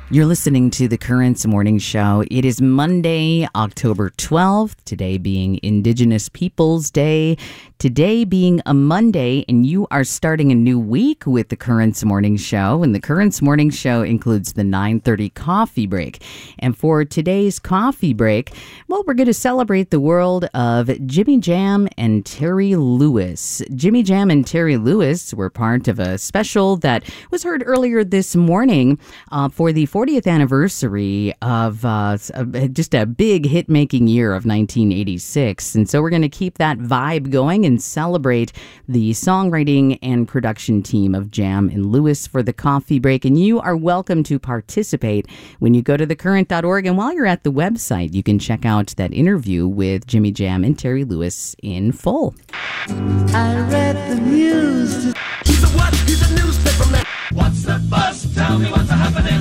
You're listening to the Currents Morning Show. It is Monday, October 12th, today being Indigenous Peoples Day, today being a Monday, and you are starting a new week with the Currents Morning Show. And the Currents Morning Show includes the 9:30 coffee break. And for today's coffee break, well, we're going to celebrate the world of Jimmy Jam and Terry Lewis. Jimmy Jam and Terry Lewis were part of a special that was heard earlier this morning for the 40th anniversary of just a big hit-making year of 1986. And so we're going to keep that vibe going and celebrate the songwriting and production team of Jam and Lewis for the coffee break. And you are welcome to participate when you go to thecurrent.org. And while you're at the website, you can check out that interview with Jimmy Jam and Terry Lewis in full. I read the news. He's a what? He's a newspaper man. What's the buzz? Tell me what's happening.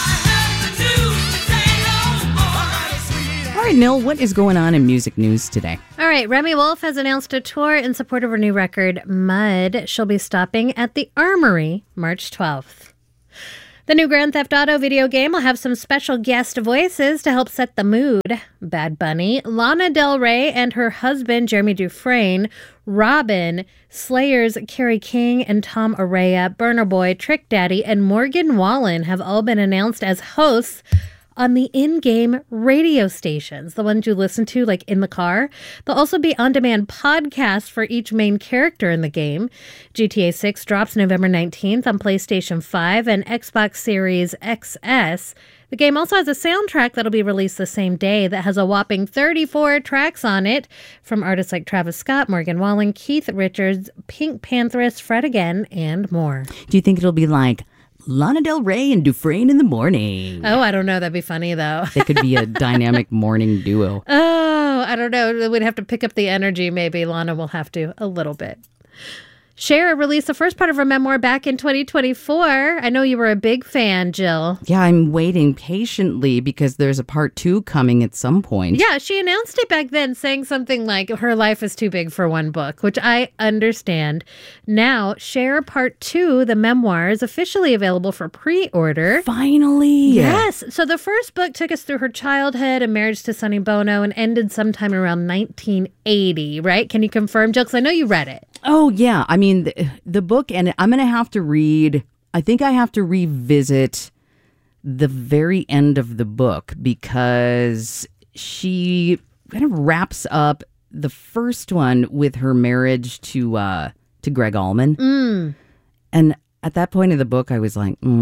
All right, Nil, what is going on in music news today? All right, Remy Wolf has announced a tour in support of her new record, Mud. She'll be stopping at the Armory March 12th. The new Grand Theft Auto video game will have some special guest voices to help set the mood. Bad Bunny, Lana Del Rey, and her husband, Jeremy Dufresne, Robin, Slayer's Kerry King, and Tom Araya, Burna Boy, Trick Daddy, and Morgan Wallen have all been announced as hosts on the in-game radio stations, the ones you listen to like in the car. There'll also be on-demand podcasts for each main character in the game. GTA 6 drops November 19th on PlayStation 5 and Xbox Series XS. The game also has a soundtrack that'll be released the same day that has a whopping 34 tracks on it from artists like Travis Scott, Morgan Wallen, Keith Richards, Pink Panthers, Fred Again, and more. Do you think it'll be like Lana Del Rey and Dufresne in the morning? Oh, I don't know. That'd be funny, though. They could be a dynamic morning duo. Oh, I don't know. We'd have to pick up the energy. Maybe Lana will have to a little bit. Cher released the first part of her memoir back in 2024. I know you were a big fan, Jill. Yeah, I'm waiting patiently because there's a part 2 coming at some point. Yeah, she announced it back then, saying something like her life is too big for one book, which I understand. Now, Cher Part 2, the memoir, is officially available for pre-order. Finally! Yes. So the first book took us through her childhood and marriage to Sonny Bono and ended sometime around 1980, right? Can you confirm, Jill? Because I know you read it. Oh, yeah. I mean, the book, and I'm going to have to read, I think I have to revisit the very end of the book because she kind of wraps up the first one with her marriage to Greg Allman. And at that point in the book, I was like, I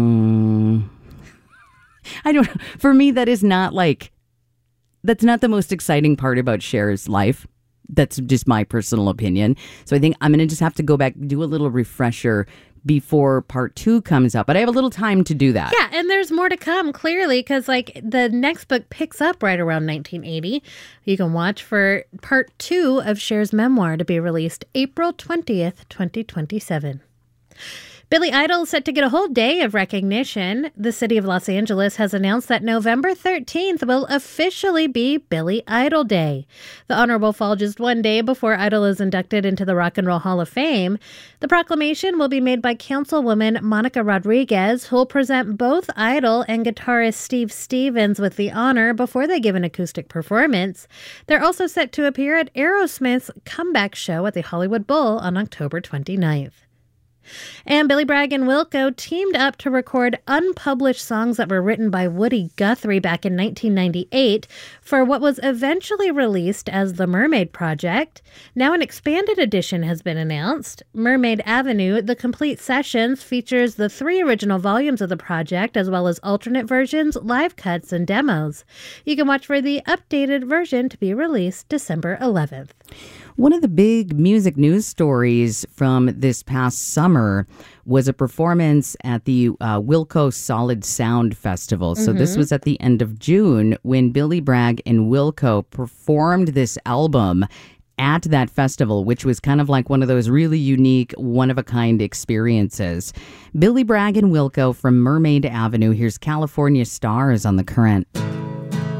don't know. For me, that is not like, that's not the most exciting part about Cher's life. That's just my personal opinion. So I think I'm going to just have to go back, do a little refresher before part 2 comes out. But I have a little time to do that. Yeah, and there's more to come, clearly, because like the next book picks up right around 1980. You can watch for part 2 of Cher's memoir to be released April 20th, 2027. Billy Idol is set to get a whole day of recognition. The city of Los Angeles has announced that November 13th will officially be Billy Idol Day. The honor will fall just one day before Idol is inducted into the Rock and Roll Hall of Fame. The proclamation will be made by Councilwoman Monica Rodriguez, who will present both Idol and guitarist Steve Stevens with the honor before they give an acoustic performance. They're also set to appear at Aerosmith's comeback show at the Hollywood Bowl on October 29th. And Billy Bragg and Wilco teamed up to record unpublished songs that were written by Woody Guthrie back in 1998 for what was eventually released as The Mermaid Project. Now an expanded edition has been announced. Mermaid Avenue, the complete sessions, features the 3 original volumes of the project as well as alternate versions, live cuts, and demos. You can watch for the updated version to be released December 11th. One of the big music news stories from this past summer was a performance at the Wilco Solid Sound Festival. So this was at the end of June when Billy Bragg and Wilco performed this album at that festival, which was kind of like one of those really unique, one-of-a-kind experiences. Billy Bragg and Wilco from Mermaid Avenue. Here's California Stars on The Current.